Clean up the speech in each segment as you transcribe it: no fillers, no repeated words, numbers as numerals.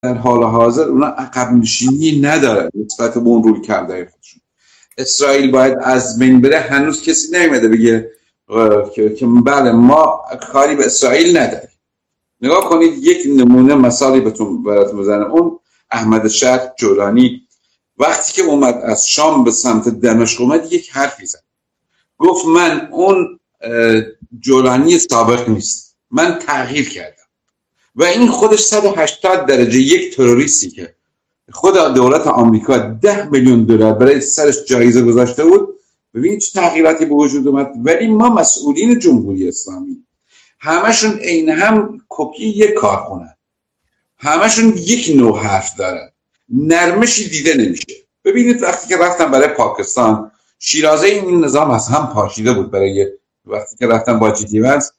در حال حاضر اونا عقب نشینی ندارن نسبت به اون روی کرده خودشون. اسرائیل باید از بین بره، هنوز کسی نیومده بگه که بله ما کاری به اسرائیل نداریم. نگاه کنید یک نمونه مثالی براتون بزنم. اون احمد شهر جولانی وقتی که اومد از شام به سمت دمشق اومد یک حرفی زد، گفت من اون جولانی سابق نیست، من تغییر کردم. و این خودش 180 درجه یک تروریستی که خود دولت آمریکا 10 میلیون دلار برای سرش جایزه گذاشته بود، ببینید چه تغییراتی به وجود اومد. ولی ما مسئولین جمهوری اسلامی همشون عین هم کپی یک کارخونه، همشون یک نوع حرف دارن، نرمشی دیده نمیشه. ببینید وقتی که رفتن برای پاکستان، شیرازه این نظام از هم پاشیده بود. برای وقتی که رفتن با جی دی ونس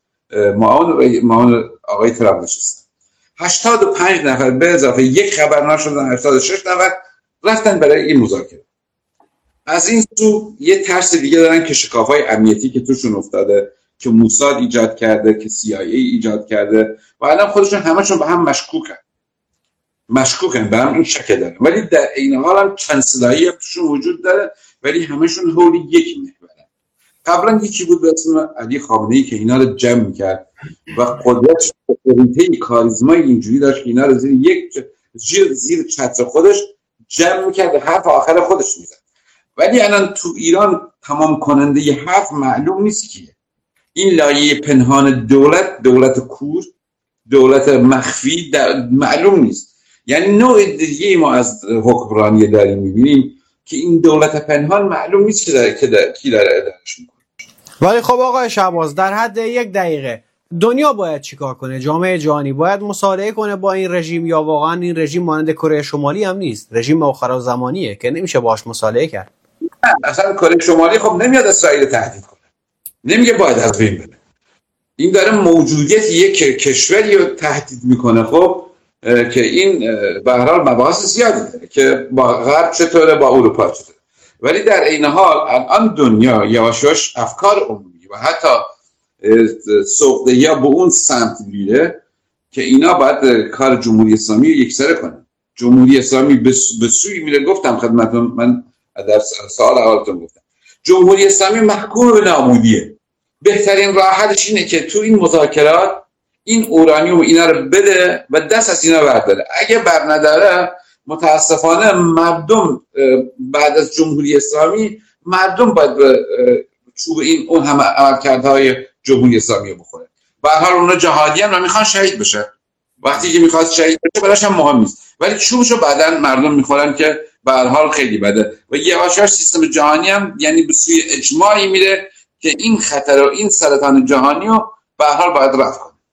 معاون آقای ترامپ نشستن، 85 نفر به اضافه یک خبرنگار شدن، 86 نفر رفتن برای این مذاکره. از این سو یه ترس دیگه دارن که شکافای امنیتی که توشون افتاده، که موساد ایجاد کرده، که CIA ایجاد کرده و الان خودشون همشون به هم مشکوکن، به هم این شک دارن. ولی در این حال هم چند صدایی توشون وجود داره، ولی همشون حول یک محورن. قبلا یکی بود به اسم علی خامنه‌ای که اینا رو جمع میکرد و قدرت اوتوریته کاریزمای اینجوری داشت که اینا رو زیر چتر خودش جمع میکرد و حرف آخر خودش میزد. ولی الان تو ایران تمام کننده ی حرف معلوم نیست کیه. این لایه پنهان دولت کور، دولت مخفی معلوم نیست. یعنی نوع دیگه ما از حکمرانی داریم میبینیم که این دولت پنهان معلوم نیست که کی داره ادارهش میکنه. ولی خب آقای شهباز، در حد 1 دقیقه دنیا باید چیکار کنه؟ جامعه جهانی باید مصالحه کنه با این رژیم، یا واقعا این رژیم مانند کره شمالی هم نیست، رژیم آخرالزمانیه که نمیشه باهاش مصالحه کرد؟ اصلا کره شمالی خب نمیاد اسرائیل تهدید کنه، نمیگه باید از بین بره. این داره موجودیت یک کشوری رو تهدید میکنه. خب که این به هر حال مباحث زیادی داره که با غرب چطوره، با اروپا چطوره. ولی در این حال الان دنیا یواشاش افکار عمومی و حتی سوقه یا به اون سمت میره که اینا باید کار جمهوری اسلامی رو یکسره کنن. جمهوری اسلامی به سوی میره. گفتم خدمتتون، من در سال اولتون گفتم جمهوری اسلامی محکوم به نابودیه. بهترین راه حلش اینه که تو این مذاکرات این اورانیوم اینا رو بده و دست از اینا برداره. اگه بر نداره متاسفانه مردم بعد از جمهوری اسلامی مردم باید چوب این اون همه عملکردهای جمهوری اسلامی بخوره. به هر حال اونا جهادی هم میخوان شهید بشه. وقتی که میخواد شهید بشه براش هم مهم نیست، ولی چوبشو بعدن مردم میخورن که به هر حال خیلی بده. و یواشاش سیستم جهانی هم یعنی به سوی اجماعی میره که این خطر و این سرطان جهانی رو به هر حال باید رفع کنه.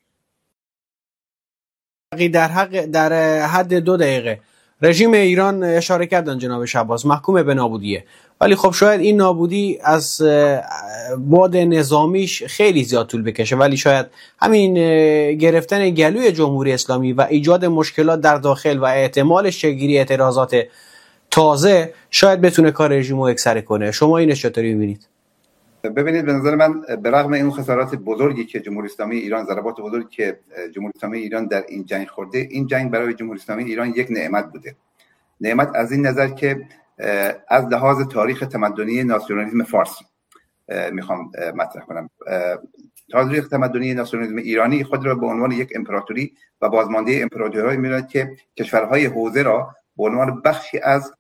در حد 2 دقیقه رژیم ایران اشاره کردن جناب شهباز محکوم به نابودیه، ولی خب شاید این نابودی از بعد نظامیش خیلی زیاد طول بکشه، ولی شاید همین گرفتن گلوی جمهوری اسلامی و ایجاد مشکلات در داخل و احتمال شکل‌گیری اعتراضات تازه شاید بتونه کار رژیم رو یکسره کنه. شما اینش چطوری می‌بینید؟ ببینید، به نظر من به رغم این خسارات بزرگی که جمهوری اسلامی ایران، ضربات بزرگی که جمهوری اسلامی ایران در این جنگ خورده، این جنگ برای جمهوری اسلامی ایران یک نعمت بوده. نعمت از این نظر که از لحاظ تاریخ تمدنی ناسیونالیسم فارس میخوام مطرح کنم. تاریخ تمدنی ناسیونالیسم ایرانی خود را به عنوان یک امپراتوری و بازمانده امپراتوری می‌بیند که کشورهای حوزه را به عنوان بخشی از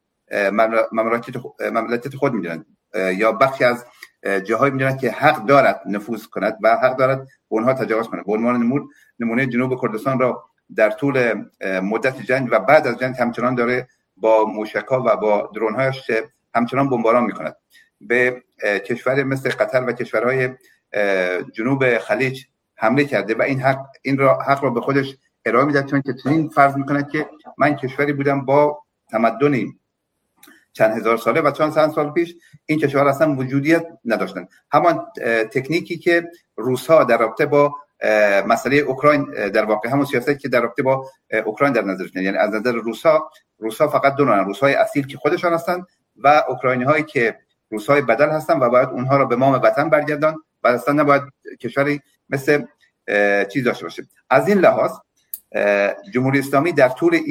مملکت خود می‌دانند یا بخشی از جاهایی می‌دانند که حق دارد نفوذ کند و حق دارد به اونها تجاوز کند. به عنوان نمونه جنوب کردستان را در طول مدت جنگ و بعد از جنگ همچنان داره با موشک‌ها و با درون‌هایش همچنان بمباران می‌کند. به کشور مثل قطر و کشورهای جنوب خلیج حمله کرده و این حق را به خودش ارائه می‌دهد، چون که این فرض می‌کند که من کشوری بودم با تمدنی چند هزار ساله و چند سال پیش این کشور اصلا وجودیت نداشتند. همان تکنیکی که روس‌ها در رابطه با مسئله اوکراین، در واقع همون سیاستی که در رابطه با اوکراین در نظر داشتند، یعنی از نظر روس‌ها فقط دو نوعن: روس‌های اصیل که خودشان هستند و اوکراینی‌هایی که روس‌های بدل هستند و باید اونها را به نام وطن برگردان و اصلا نباید کشوری مثل چیز داشته باشه. از این لحاظ جمهوری اسلامی در طول